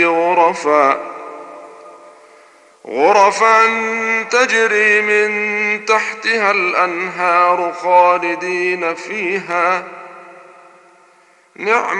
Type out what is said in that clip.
غرفا تجري من تحتها الأنهار خالدين فيها، نعم